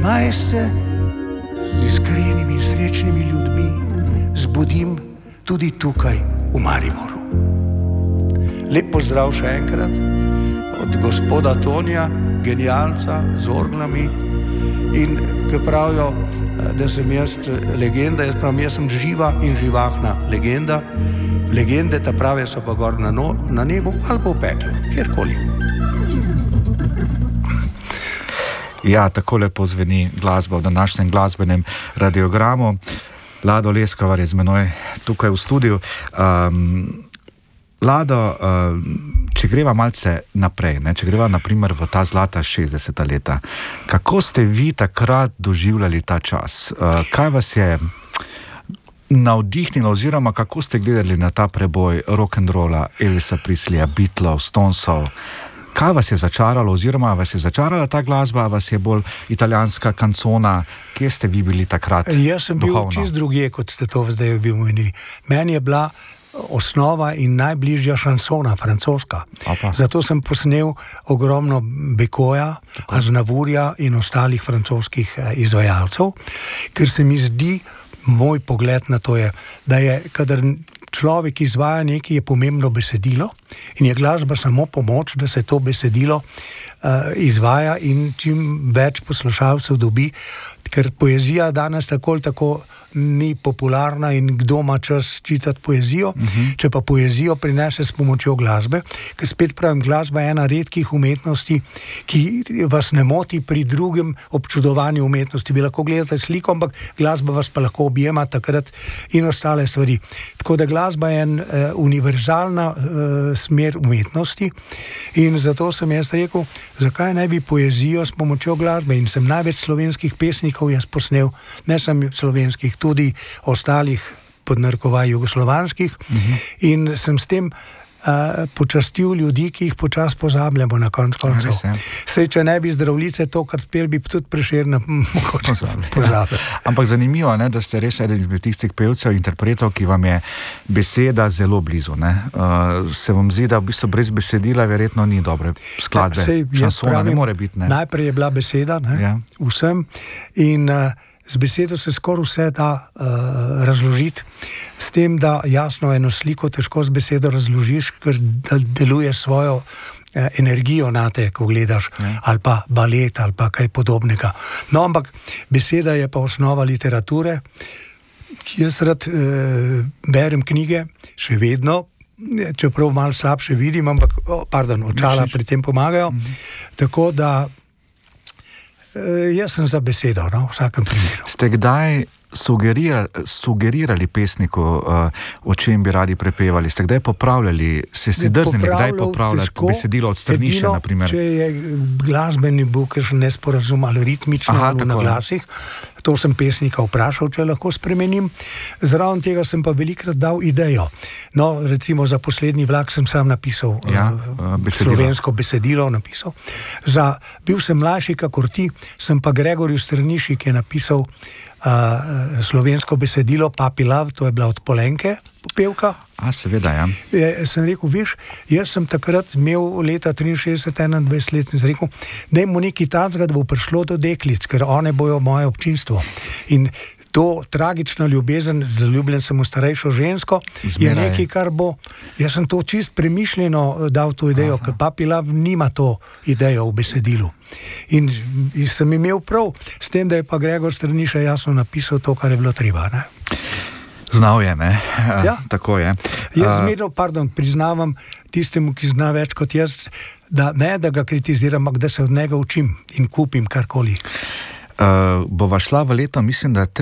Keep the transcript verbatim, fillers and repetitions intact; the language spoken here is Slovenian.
naj se z iskrenimi in srečnimi ljudmi zbudim tudi tukaj v Mariboru. Lep pozdrav še enkrat od gospoda Tonija, genialca z orglami, in ki pravijo, da sem jaz legenda, jaz pravim, jaz sem živa in živahna legenda. Legende ta prave so pa gor na, no, na nebu ali pa v peklu, kjerkoli. Ja, tako lepo zveni glasba v današnjem glasbenem radiogramu. Lado Leskovar je z menoj tukaj v studiu. Um, Lado, um, če greva malce naprej, ne, če greva naprimer v ta zlata šestdeseta leta, kako ste vi takrat doživljali ta čas? Uh, kaj vas je navdihnilo oziroma kako ste gledali na ta preboj rock'n'rolla, Elvisa Presleyja, Beatlov, Stonesov? Kaj vas je začaralo oziroma vas je začarala ta glasba, vas je bolj italijanska kancona? Kje ste vi bili takrat duhovno? Jaz sem bil čist drugje, kot ste to zdaj vi omenili. Meni je bila osnova in najbližja šansona, francoska. Apa. Zato sem posnel ogromno Bekoja, Aznavourja in ostalih francoskih izvajalcev, ker se mi zdi, moj pogled na to je, da je, kadar človek izvaja nekaj, je pomembno besedilo in je glasba samo pomoč, da se to besedilo uh, izvaja in čim več poslušalcev dobi, ker poezija danes tako ali tako ni popularna in kdo ima čas čitati poezijo, uh-huh. Če pa poezijo prinese s pomočjo glasbe, ker spet pravim, glasba je ena redkih umetnosti, ki vas ne moti pri drugem občudovanju umetnosti. Bi lahko gledate sliko, ampak glasba vas pa lahko objema takrat in ostale stvari. Tako da glasba je en uh, univerzalna uh, smer umetnosti in zato sem jaz rekel, zakaj ne bi poezijo s pomočjo glasbe, in sem največ slovenskih pesnikov jaz posnel, ne sem slovenskih, tudi ostalih podnarekovaj jugoslovanskih, uh-huh. In sem s tem uh, počastil ljudi, ki jih počas pozabljamo na konc koncev. Sej, če ne bi Zdravljice to, kar spel, bi tudi Prešerna mogoče pozabil. Ampak zanimivo, ne, da ste res eden izmed tistih pevcev, interpretov, ki vam je beseda zelo blizu. Ne? Uh, se vam zdi, da v bistvu brez besedila verjetno ni dobre skladbe. Sej, šansona ne more biti. Ne? Najprej je bila beseda, ne? Ja. Vsem, in uh, z besedo se skoraj vse da uh, razložiti, s tem, da jasno eno sliko težko z besedo razložiš, ker deluje svojo uh, energijo na te, ko gledaš, ja. Ali pa balet, ali pa kaj podobnega. No, ampak beseda je pa osnova literature. Jaz rad uh, berem knjige, še vedno, čeprav malo slabše vidim, ampak, oh, pardon, očala pri tem pomagajo, mhm. Tako da jaz sem za besedo, no, v vsakem primeru. Ste kdaj sugerirali, sugerirali pesniku, uh, o čem bi radi prepevali? Ste kdaj popravljali, ste si drznili kdaj popravljati težko, besedilo od Strniše, na primer? Če je glasbeni bil kakšen nesporazum ali ritmično ali na glasih, to sem pesnika vprašal, če lahko spremenim. Zraven tega sem pa velikrat dal idejo. No, recimo za Poslednji vlak sem sam napisal ja, uh, besedilo. slovensko besedilo napisal. Za Bil sem mlajši kakor ti, sem pa Gregorju Strniši, ki je napisal uh, slovensko besedilo Papi Lav, to je bila od Polenke pevka. A, seveda, ja. Je, sem rekel, viš, jaz sem takrat imel leta triinšestdeset, enaindvajset let in sem rekel, dajmo nekaj takega, da bo prišlo do deklic, ker one bojo moje občinstvo. In to tragična ljubezen, zaljubljen sem v starejšo žensko, Zmeraj. Je nekaj, kar bo, jaz sem to čist premišljeno dal to idejo, ker Papi Lav nima to idejo v besedilu. In, in sem imel prav, s tem, da je pa Gregor Strniša jasno napisal to, kar je bilo treba, ne? Znal je, ne? Ja. Tako je. Jaz zmerno, pardon, priznavam tistemu, ki zna več kot jaz, da ne, da ga kritiziram, ampak da se od njega učim in kupim karkoli. Uh, bova šla v leto, mislim, da